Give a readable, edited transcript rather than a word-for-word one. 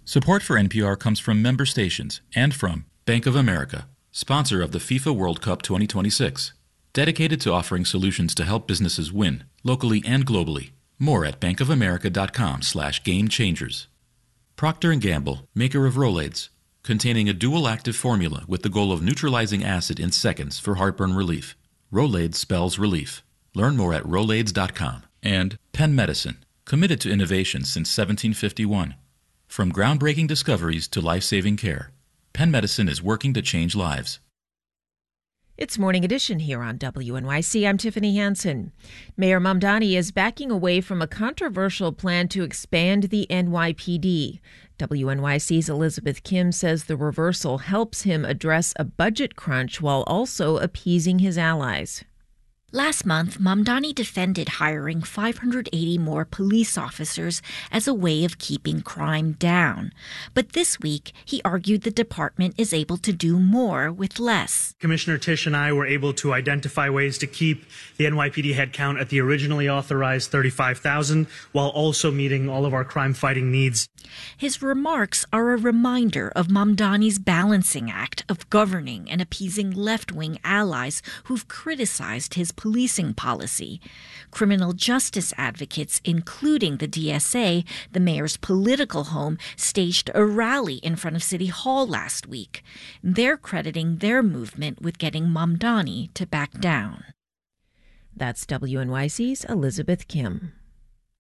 Support for NPR comes from member stations and from Bank of America, sponsor of the FIFA World Cup 2026, dedicated to offering solutions to help businesses win, locally and globally. More at bankofamerica.com/gamechangers. Procter & Gamble, maker of Rolaids, containing a dual active formula with the goal of neutralizing acid in seconds for heartburn relief. Rolaids spells relief. Learn more at Rolaids.com. And Penn Medicine, committed to innovation since 1751. From groundbreaking discoveries to life-saving care, Penn Medicine is working to change lives. It's Morning Edition here on WNYC. I'm Tiffany Hansen. Mayor Mamdani is backing away from a controversial plan to expand the NYPD. WNYC's Elizabeth Kim says the reversal helps him address a budget crunch while also appeasing his allies. Last month, Mamdani defended hiring 580 more police officers as a way of keeping crime down. But this week, he argued the department is able to do more with less. Commissioner Tisch and I were able to identify ways to keep the NYPD headcount at the originally authorized 35,000 while also meeting all of our crime-fighting needs. His remarks are a reminder of Mamdani's balancing act of governing and appeasing left-wing allies who've criticized his policing policy. Criminal justice advocates, including the DSA, the mayor's political home, staged a rally in front of City Hall last week. They're crediting their movement with getting Mamdani to back down. That's WNYC's Elizabeth Kim.